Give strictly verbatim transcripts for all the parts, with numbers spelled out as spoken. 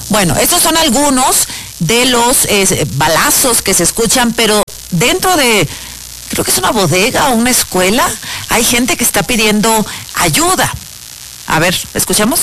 Bueno, estos son algunos de los eh, balazos que se escuchan, pero dentro de, creo que es una bodega o una escuela, hay gente que está pidiendo ayuda. A ver, ¿escuchamos?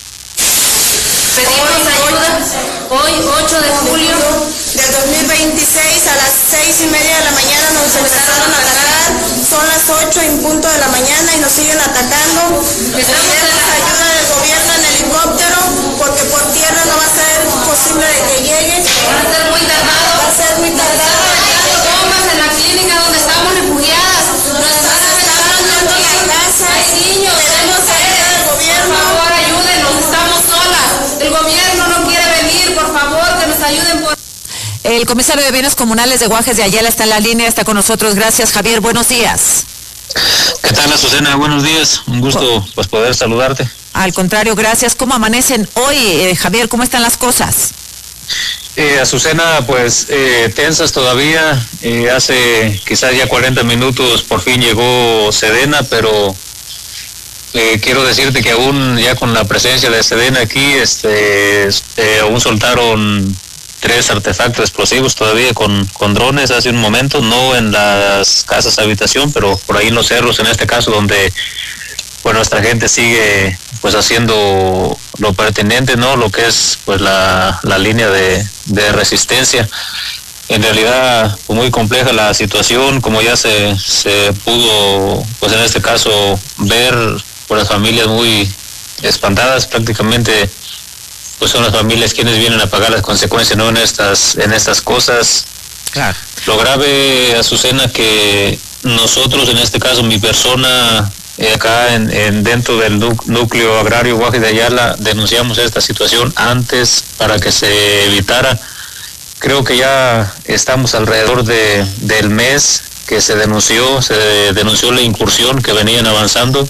Pedimos ayuda hoy, ocho de julio del dos mil veintiséis, a las seis y media de la mañana nos empezaron a atacar. Son las ocho en punto de la mañana y nos siguen atacando. Pedimos ayuda del gobierno en helicóptero porque por tierra no va a ser posible de que llegue. Va a ser muy tardado. Va a ser muy tardado. Hay bombas en la clínica donde estamos refugiadas. Nos están atacando las casas. Hay niños. Pedimos ayuda del gobierno. Por favor, ayúdenos. Estamos solas. El gobierno no quiere venir. Por favor, que nos ayuden por... El comisario de Bienes Comunales de Guajes de Ayala está en la línea, está con nosotros. Gracias, Javier. Buenos días. ¿Qué tal, Azucena? Buenos días. Un gusto pues poder saludarte. Al contrario, gracias. ¿Cómo amanecen hoy, eh, Javier? ¿Cómo están las cosas? Eh, Azucena, pues eh, tensas todavía. Eh, hace quizás ya cuarenta minutos por fin llegó Sedena, pero eh, quiero decirte que aún ya con la presencia de Sedena aquí, este, eh, aún soltaron tres artefactos explosivos todavía con, con drones hace un momento, no en las casas habitación, pero por ahí en los cerros, en este caso, donde pues nuestra gente sigue pues haciendo lo pertinente, ¿no? Lo que es pues la, la línea de, de resistencia. En realidad pues, muy compleja la situación, como ya se, se pudo pues en este caso ver por las familias muy espantadas. Prácticamente pues son las familias quienes vienen a pagar las consecuencias, ¿no? En estas, en estas cosas. Claro. Lo grave, Azucena, que nosotros, en este caso mi persona, eh, acá en, en dentro del núcleo agrario Guajes de Ayala, denunciamos esta situación antes para que se evitara. Creo que ya estamos alrededor de del mes que se denunció, se denunció la incursión que venían avanzando,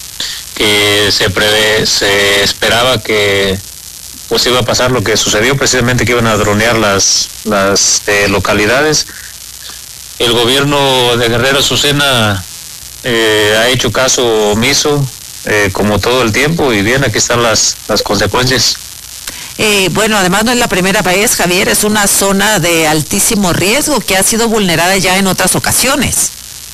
que se prevé, se esperaba que pues iba a pasar lo que sucedió, precisamente que iban a dronear las, las eh, localidades. El gobierno de Guerrero, Azucena, eh, ha hecho caso omiso, eh, como todo el tiempo, y bien, aquí están las, las consecuencias. Eh, bueno, además no es la primera vez, Javier, es una zona de altísimo riesgo que ha sido vulnerada ya en otras ocasiones.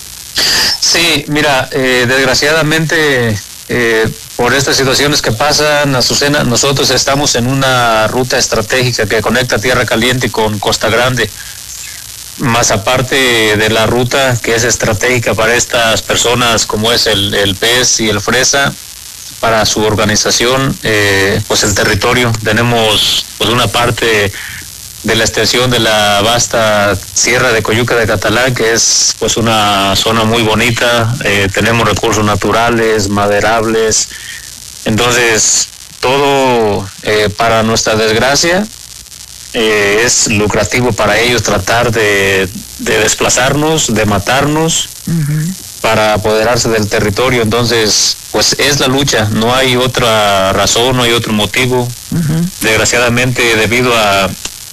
Sí, mira, eh, desgraciadamente... Eh, por estas situaciones que pasan, Azucena, nosotros estamos en una ruta estratégica que conecta Tierra Caliente con Costa Grande, más aparte de la ruta que es estratégica para estas personas como es el, el P E S y el Fresa, para su organización, eh, pues el territorio. Tenemos pues una parte de la extensión de la vasta Sierra de Coyuca de Catalán, que es pues una zona muy bonita. Eh, tenemos recursos naturales, maderables, entonces todo eh, para nuestra desgracia eh, es lucrativo para ellos tratar de, de desplazarnos, de matarnos, uh-huh, para apoderarse del territorio. Entonces pues es la lucha, no hay otra razón, no hay otro motivo. Uh-huh. Desgraciadamente, debido a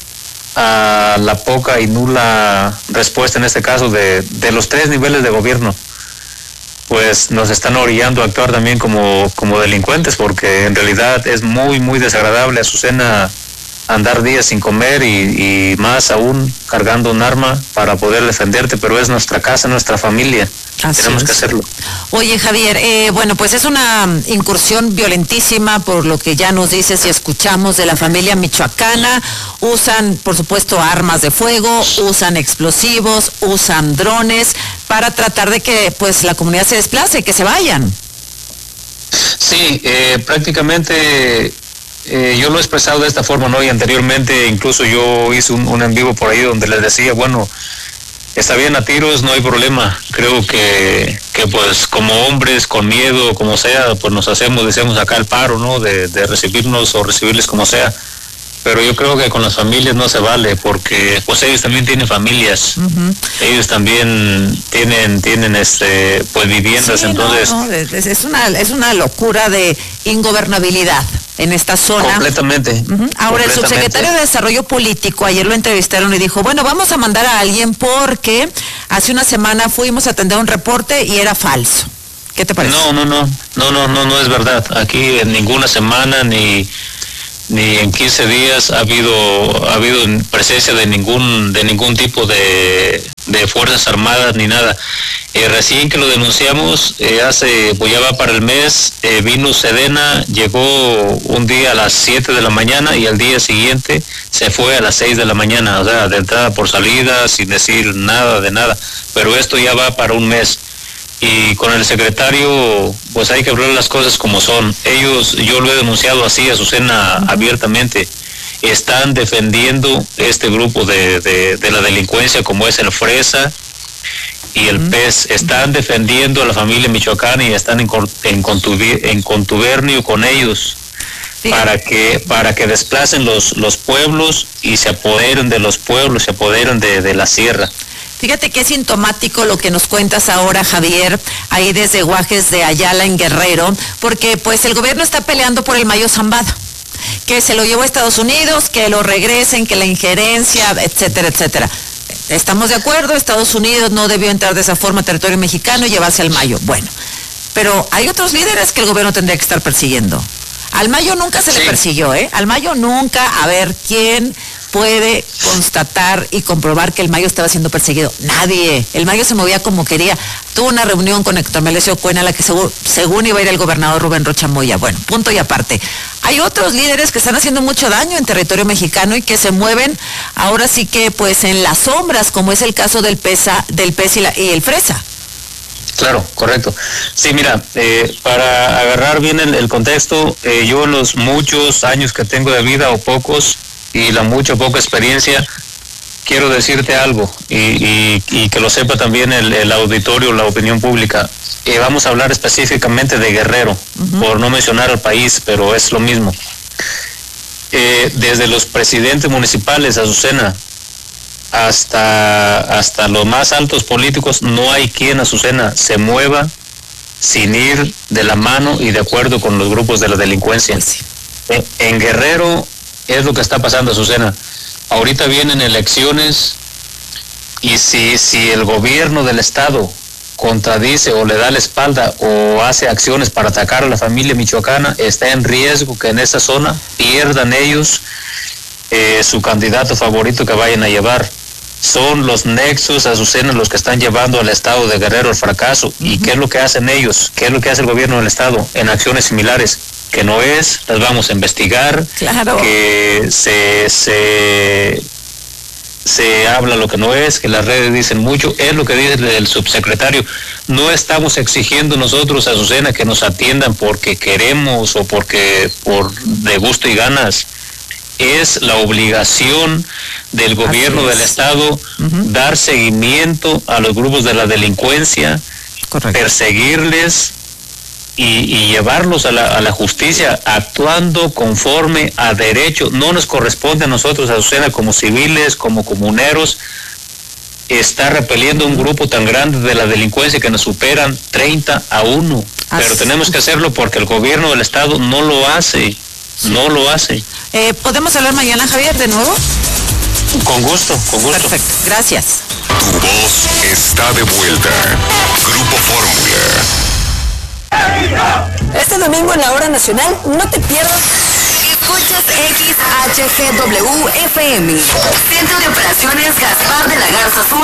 a la poca y nula respuesta en este caso de, de los tres niveles de gobierno, pues nos están orillando a actuar también como, como delincuentes, porque en realidad es muy muy desagradable, Azucena, andar días sin comer y, y más aún cargando un arma para poder defenderte, pero es nuestra casa, nuestra familia. Así tenemos es. que hacerlo. Oye, Javier, eh, bueno, pues es una incursión violentísima por lo que ya nos dices y escuchamos de la familia michoacana. Usan, por supuesto, armas de fuego, usan explosivos, usan drones para tratar de que pues la comunidad se desplace, que se vayan. Sí, eh, prácticamente eh, yo lo he expresado de esta forma, ¿no? Y anteriormente incluso yo hice un, un en vivo por ahí donde les decía, bueno, está bien a tiros, no hay problema. Creo que, que pues como hombres, con miedo, como sea, pues nos hacemos, decimos acá el paro, ¿no? De, de recibirnos o recibirles como sea. Pero yo creo que con las familias no se vale, porque pues ellos también tienen familias, uh-huh, ellos también tienen tienen este pues viviendas, sí, entonces no, no, es, es una es una locura de ingobernabilidad en esta zona. Completamente. Uh-huh. Ahora, el subsecretario de Desarrollo Político ayer lo entrevistaron y dijo, bueno, vamos a mandar a alguien porque hace una semana fuimos a atender un reporte y era falso. ¿Qué te parece? No, no, no, no, no, no, no es verdad. Aquí en ninguna semana ni ni en quince días ha habido ha habido presencia de ningún de ningún tipo de, de fuerzas armadas ni nada. Eh, recién que lo denunciamos, eh, hace, pues ya va para el mes, eh, vino Sedena, llegó un día a las siete de la mañana y al día siguiente se fue a las seis de la mañana, o sea, de entrada por salida, sin decir nada de nada, pero esto ya va para un mes. Y con el secretario, pues hay que hablar las cosas como son. Ellos, yo lo he denunciado así, Azucena, abiertamente, están defendiendo este grupo de, de, de la delincuencia como es el Fresa y el P E S, están defendiendo a la familia michoacana y están en, en, contubi, en contubernio con ellos sí. para que para que desplacen los, los pueblos y se apoderen de los pueblos, se apoderen de, de la sierra. Fíjate que es sintomático lo que nos cuentas ahora, Javier, ahí desde Guajes de Ayala en Guerrero, porque pues el gobierno está peleando por el Mayo Zambada, que se lo llevó a Estados Unidos, que lo regresen, que la injerencia, etcétera, etcétera. Estamos de acuerdo, Estados Unidos no debió entrar de esa forma a territorio mexicano y llevarse al Mayo. Bueno, pero hay otros líderes que el gobierno tendría que estar persiguiendo. Al Mayo nunca se sí. le persiguió, ¿eh? Al Mayo nunca, a ver, ¿quién puede constatar y comprobar que el Mayo estaba siendo perseguido? Nadie. El Mayo se movía como quería. Tuvo una reunión con Héctor Melesio Cuena, a la que según, según iba a ir el gobernador Rubén Rocha Moya. Bueno, punto y aparte. Hay otros líderes que están haciendo mucho daño en territorio mexicano y que se mueven ahora sí que pues en las sombras, como es el caso del PESA, del P E S y, la, y el Fresa. Claro, correcto. Sí, mira, eh, para agarrar bien el, el contexto, eh, yo en los muchos años que tengo de vida, o pocos, y la mucha o poca experiencia, quiero decirte algo, y, y, y que lo sepa también el, el auditorio, la opinión pública. Eh, vamos a hablar específicamente de Guerrero, uh-huh. por no mencionar al país, pero es lo mismo. Eh, desde los presidentes municipales, Azucena, hasta hasta los más altos políticos, no hay quien, Azucena, se mueva sin ir de la mano y de acuerdo con los grupos de la delincuencia. Sí. En, en Guerrero es lo que está pasando, Azucena. Ahorita vienen elecciones y si si el gobierno del estado contradice o le da la espalda o hace acciones para atacar a la familia michoacana, está en riesgo que en esa zona pierdan ellos eh, su candidato favorito que vayan a llevar. Son los nexos, Azucena, los que están llevando al estado de Guerrero al fracaso. Uh-huh. ¿Y qué es lo que hacen ellos? ¿Qué es lo que hace el gobierno del estado en acciones similares? Que no es, las vamos a investigar, claro. que se, se, se habla lo que no es, que las redes dicen mucho, es lo que dice el subsecretario. No estamos exigiendo nosotros, Azucena, que nos atiendan porque queremos o porque por de gusto y ganas. Es la obligación del gobierno del estado uh-huh. dar seguimiento a los grupos de la delincuencia, correcto. Perseguirles y, y llevarlos a la, a la justicia actuando conforme a derecho. No nos corresponde a nosotros, Azucena, como civiles, como comuneros, estar repeliendo un grupo tan grande de la delincuencia que nos superan treinta a uno. Así. Pero tenemos que hacerlo porque el gobierno del estado no lo hace. No lo hace. Eh, ¿Podemos hablar mañana, Javier, de nuevo? Con gusto, con gusto. Perfecto, gracias. Tu voz está de vuelta. Grupo Fórmula. Este domingo en la Hora Nacional, no te pierdas. Escuchas X H G W F M. Centro de Operaciones Gaspar de la Garza Sur.